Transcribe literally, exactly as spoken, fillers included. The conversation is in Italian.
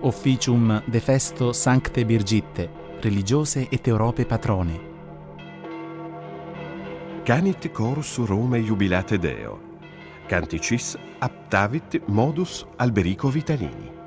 Officium de festo Sancte Birgitte, religiose et Europe patrone. Canit chorus Rome jubilate Deo. Canticis aptavit modus Alberico Vitalini.